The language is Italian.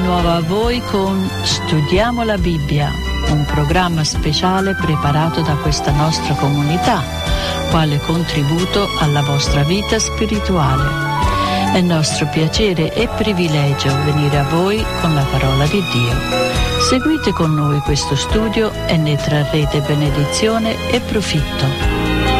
nuovo a voi con Studiamo la Bibbia, un programma speciale preparato da questa nostra comunità, quale contributo alla vostra vita spirituale. È nostro piacere e privilegio venire a voi con la parola di Dio. Seguite con noi questo studio e ne trarrete benedizione e profitto.